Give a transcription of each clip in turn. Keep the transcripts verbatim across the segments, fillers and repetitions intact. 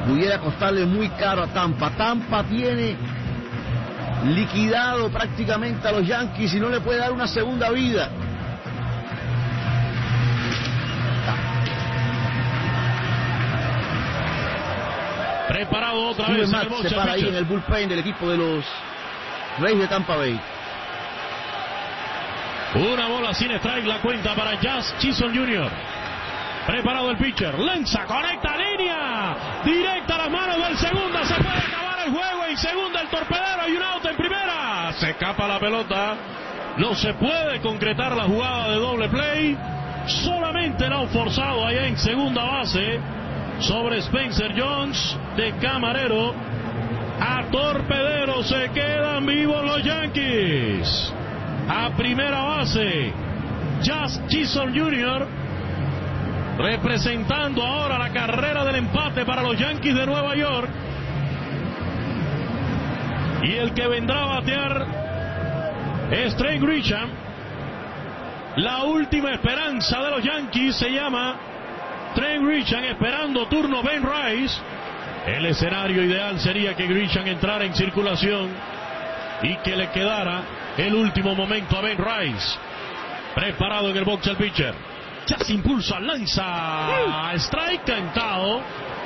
pudiera costarle muy caro a Tampa. Tampa tiene liquidado prácticamente a los Yankees y no le puede dar una segunda vida. Preparado otra Steven vez Matz en el se para ahí en el bullpen del equipo de los Reyes de Tampa Bay. Una bola sin strike, la cuenta para Jazz Chisholm junior Preparado el pitcher, lanza, conecta línea directa a las manos del segunda, se puede acabar el juego. En segunda el torpedero, hay un out en primera, se escapa la pelota, no se puede concretar la jugada de doble play, solamente el out forzado allá en segunda base sobre Spencer Jones de camarero. A torpedero se quedan vivos los Yankees. A primera base Jazz Chisholm junior representando ahora la carrera del empate para los Yankees de Nueva York. Y el que vendrá a batear es Trent Grisham. La última esperanza de los Yankees se llama Trent Grisham, esperando turno Ben Rice. El escenario ideal sería que Grisham entrara en circulación y que le quedara el último momento a Ben Rice. Preparado en el box el pitcher. Ya se impulsa, lanza. Strike cantado.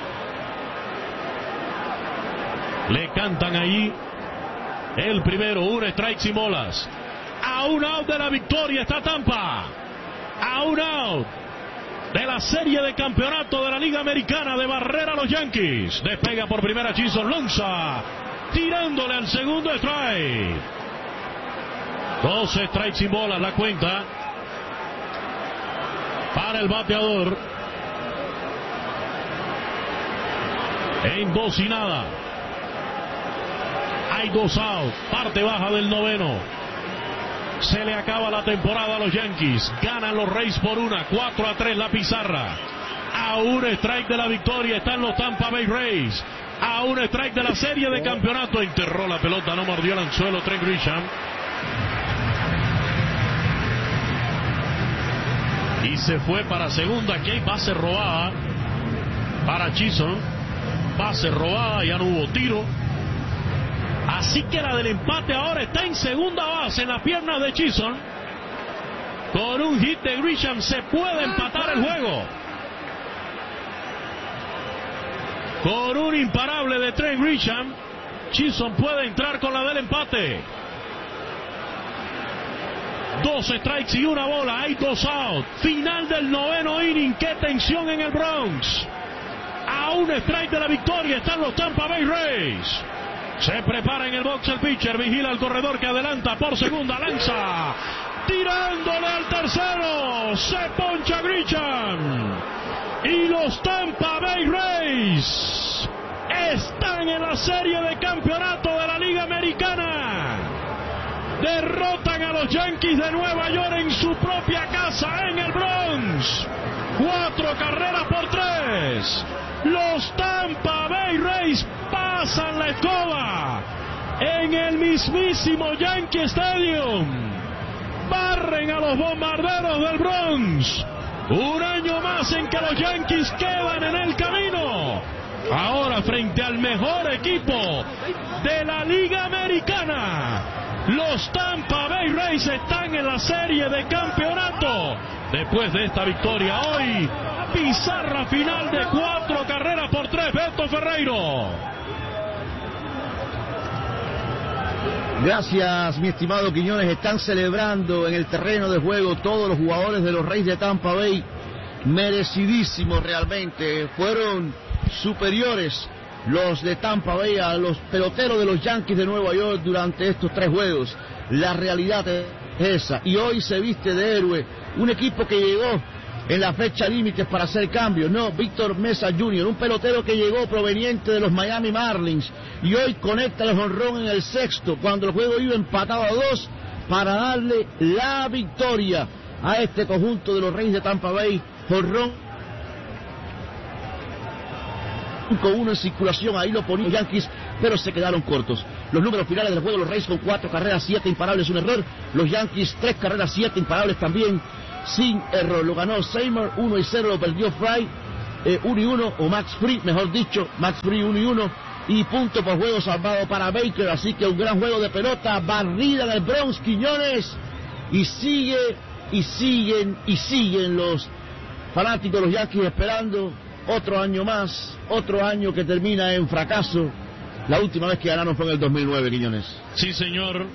Le cantan ahí el primero. Un strike sin bolas. A un out de la victoria está Tampa. A un out de la serie de campeonato de la Liga Americana, de barrer a los Yankees. Despega por primera Chisholm, lanza, tirándole al segundo strike. Dos strikes sin bolas la cuenta para el bateador. En dos y nada. Hay dos outs, parte baja del noveno. Se le acaba la temporada a los Yankees. Ganan los Rays por una, cuatro a tres la pizarra. A un strike de la victoria están los Tampa Bay Rays. A un strike de la serie de campeonato. Enterró la pelota, no mordió el anzuelo Trent Grisham. Y se fue para segunda. Aquí hay base robada para Chisholm. Base robada, ya no hubo tiro. Así que la del empate ahora está en segunda base, en las piernas de Chisholm. Con un hit de Grisham se puede empatar el juego. Con un imparable de Trent Grisham, Chisholm puede entrar con la del empate. Dos strikes y una bola, hay dos outs. Final del noveno inning, qué tensión en el Bronx. A un strike de la victoria están los Tampa Bay Rays. Se prepara en el box el pitcher, vigila al corredor que adelanta por segunda, lanza, tirándole al tercero, se poncha Grisham. Y los Tampa Bay Rays están en la serie de campeonato de la Liga Americana. Derrotan a los Yankees de Nueva York en su propia casa, en el Bronx. Cuatro carreras por tres. Los Tampa Bay Rays pasan la escoba en el mismísimo Yankee Stadium. Barren a los bombarderos del Bronx. Un año más en que los Yankees quedan en el camino. Ahora frente al mejor equipo de la Liga Americana. Los Tampa Bay Rays están en la serie de campeonato. Después de esta victoria hoy, pizarra final de cuatro carreras por tres. Beto Ferreiro. Gracias, mi estimado Quiñones. Están celebrando en el terreno de juego todos los jugadores de los Reyes de Tampa Bay. Merecidísimos realmente. Fueron superiores los de Tampa Bay a los peloteros de los Yankees de Nueva York durante estos tres juegos. La realidad es esa. Y hoy se viste de héroe un equipo que llegó en la fecha límite para hacer cambios. No, Víctor Mesa junior, un pelotero que llegó proveniente de los Miami Marlins y hoy conecta el jonrón en el sexto cuando el juego iba empatado a dos para darle la victoria a este conjunto de los Reyes de Tampa Bay. Jonrón con uno en circulación, ahí lo ponían los Yankees, pero se quedaron cortos. Los números finales del juego: los Rays con cuatro carreras, siete imparables, un error. Los Yankees, tres carreras, siete imparables también, sin error. Lo ganó Seymour, uno y cero lo perdió Fry. eh, uno y uno, o Max Free, mejor dicho, Max Free uno y uno, y punto por juego salvado para Baker. Así que un gran juego de pelota, barrida en el Bronx, Quiñones, y sigue, y siguen, y siguen los fanáticos, los Yankees, esperando otro año más, otro año que termina en fracaso. La última vez que ganaron fue en el dos mil nueve, Quiñones. Sí, señor.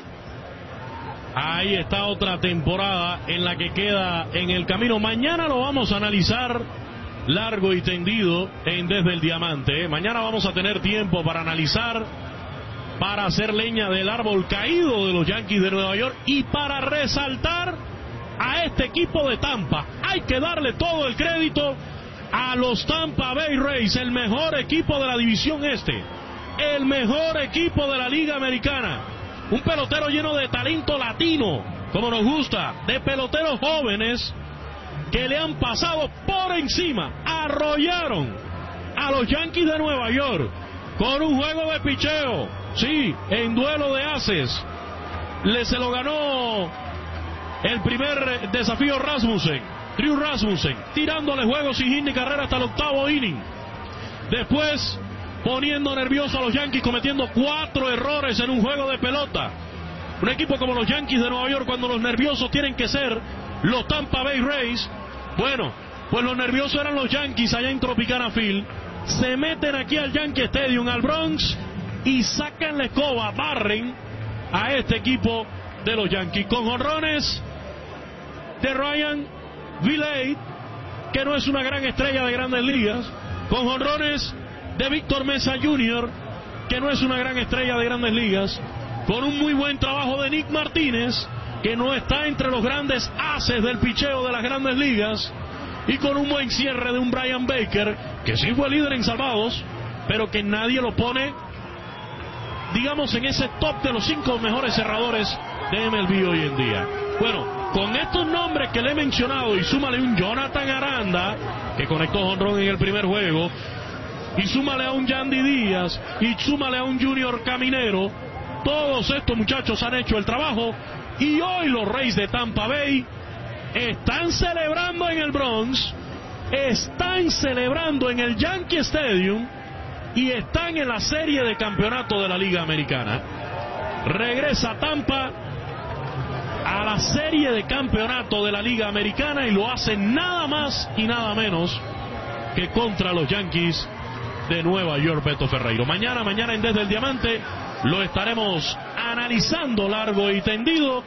Ahí está otra temporada en la que queda en el camino. Mañana lo vamos a analizar largo y tendido en Desde el Diamante. Mañana vamos a tener tiempo para analizar, para hacer leña del árbol caído de los Yankees de Nueva York y para resaltar a este equipo de Tampa. Hay que darle todo el crédito a los Tampa Bay Rays, el mejor equipo de la división este, el mejor equipo de la Liga Americana. Un pelotero lleno de talento latino, como nos gusta, de peloteros jóvenes que le han pasado por encima, arrollaron a los Yankees de Nueva York con un juego de picheo, sí, en duelo de ases. Le se lo ganó el primer desafío Rasmussen, Drew Rasmussen, tirándole juegos sin hit ni carrera hasta el octavo inning. Después, poniendo nervioso a los Yankees, cometiendo cuatro errores en un juego de pelota. Un equipo como los Yankees de Nueva York, cuando los nerviosos tienen que ser los Tampa Bay Rays, bueno, pues los nerviosos eran los Yankees allá en Tropicana Field. Se meten aquí al Yankee Stadium, al Bronx, y sacan la escoba, barren a este equipo de los Yankees con jonrones de Ryan Vilade, que no es una gran estrella de Grandes Ligas, con jonrones de Víctor Mesa junior, que no es una gran estrella de Grandes Ligas, con un muy buen trabajo de Nick Martínez, que no está entre los grandes ases del picheo de las Grandes Ligas, y con un buen cierre de un Brian Baker, que sí fue líder en salvados, pero que nadie lo pone, digamos, en ese top de los cinco mejores cerradores de M L B hoy en día. Bueno, con estos nombres que le he mencionado, y súmale un Jonathan Aranda, que conectó jonrón en el primer juego, y súmale a un Yandy Díaz, y súmale a un Junior Caminero, todos estos muchachos han hecho el trabajo, y hoy los Rays de Tampa Bay están celebrando en el Bronx, están celebrando en el Yankee Stadium, y están en la serie de campeonato de la Liga Americana. Regresa Tampa a la serie de campeonato de la Liga Americana, y lo hace nada más y nada menos que contra los Yankees de Nueva York, Beto Ferreiro. Mañana, mañana en Desde el Diamante lo estaremos analizando largo y tendido,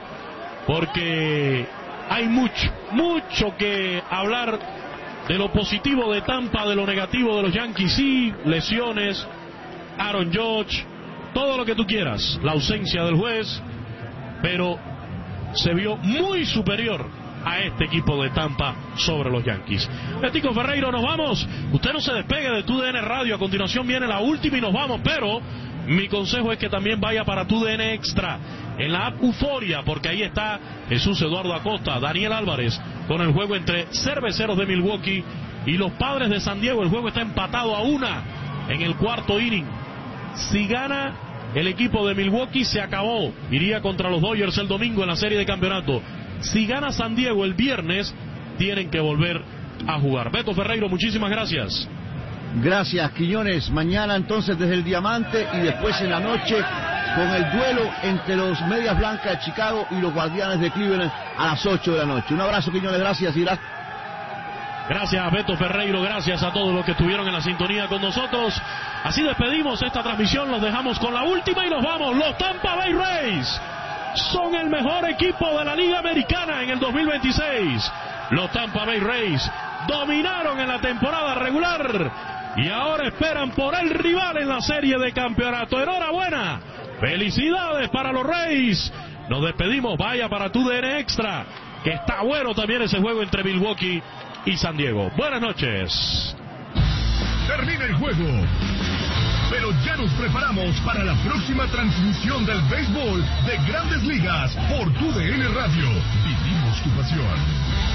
porque hay mucho, mucho que hablar de lo positivo de Tampa, de lo negativo de los Yankees, sí, lesiones, Aaron Judge, todo lo que tú quieras, la ausencia del juez, pero se vio muy superior a este equipo de Tampa sobre los Yankees. Betico Ferreiro, nos vamos. Usted no se despegue de Tu D N Radio. A continuación viene la última y nos vamos, pero mi consejo es que también vaya para Tu D N Extra en la app Euforia, porque ahí está Jesús Eduardo Acosta, Daniel Álvarez, con el juego entre Cerveceros de Milwaukee y los Padres de San Diego. El juego está empatado a una en el cuarto inning. Si gana el equipo de Milwaukee, se acabó. Iría contra los Dodgers el domingo en la serie de campeonato. Si gana San Diego el viernes, tienen que volver a jugar. Beto Ferreiro, muchísimas gracias. Gracias, Quiñones. Mañana entonces desde el Diamante, y después en la noche con el duelo entre los Medias Blancas de Chicago y los Guardianes de Cleveland a las ocho de la noche. Un abrazo, Quiñones, gracias. Y gracias. Gracias, Beto Ferreiro, gracias a todos los que estuvieron en la sintonía con nosotros. Así despedimos esta transmisión, los dejamos con la última y nos vamos. Los Tampa Bay Rays son el mejor equipo de la Liga Americana en el dos mil veintiséis. Los Tampa Bay Rays dominaron en la temporada regular y ahora esperan por el rival en la serie de campeonato. Enhorabuena, felicidades para los Rays. Nos despedimos, vaya para Tu D N Extra, que está bueno también ese juego entre Milwaukee y San Diego. Buenas noches. Termina el juego, pero ya nos preparamos para la próxima transmisión del béisbol de Grandes Ligas por Tu D N Radio. Vivimos tu pasión.